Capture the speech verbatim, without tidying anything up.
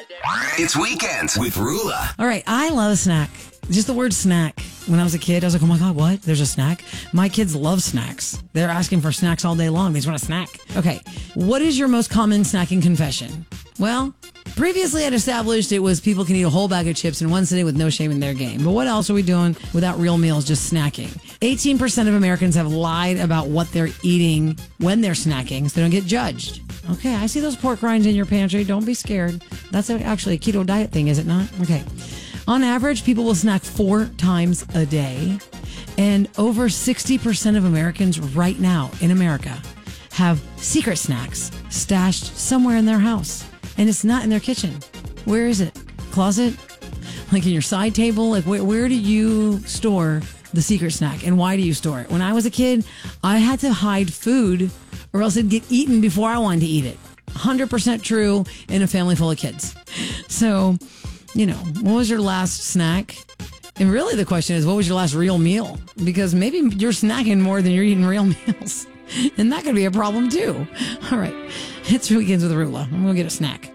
It's Weekends with Rula. All right, I love a snack. Just the word snack. When I was a kid, I was like, oh my God, what? There's a snack? My kids love snacks. They're asking for snacks all day long. They just want a snack. Okay, what is your most common snacking confession? Well, previously I'd established it was people can eat a whole bag of chips in one sitting with no shame in their game. But what else are we doing without real meals, just snacking? eighteen percent of Americans have lied about what they're eating when they're snacking so they don't get judged. Okay, I see those pork rinds in your pantry. Don't be scared. That's actually a keto diet thing, is it not? Okay. On average, people will snack four times a day. And over sixty percent of Americans right now in America have secret snacks stashed somewhere in their house. And it's not in their kitchen. Where is it? Closet? Like in your side table? Like where, where do you store the secret snack? And why do you store it? When I was a kid, I had to hide food or else it'd get eaten before I wanted to eat it. one hundred percent true in a family full of kids. So, you know, what was your last snack? And really the question is, what was your last real meal? Because maybe you're snacking more than you're eating real meals. And that could be a problem too. All right. It's Weekends with Rula. I'm going to get a snack.